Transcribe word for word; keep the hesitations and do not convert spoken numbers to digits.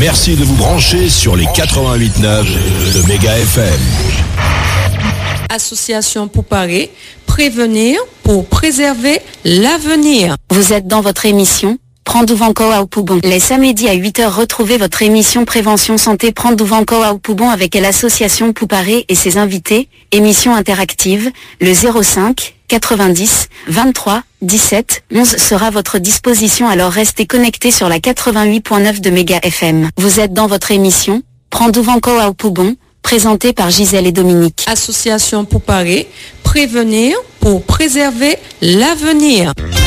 Merci de vous brancher sur les quatre-vingt-huit neuf de Méga F M. Association pour parer, prévenir pour préserver l'avenir. Vous êtes dans votre émission Prendre Vanco au Poubon. Les samedis à huit heures, retrouvez votre émission Prévention Santé Prendre Vanco au Poubon avec l'association Pouparé et ses invités. Émission interactive, le zéro cinq quatre-vingt-dix vingt-trois dix-sept onze sera à votre disposition, alors restez connectés sur la quatre-vingt-huit neuf de Méga F M. Vous êtes dans votre émission Prendre Vanco au Poubon, présentée par Gisèle et Dominique. Association pour parer, prévenir pour préserver l'avenir.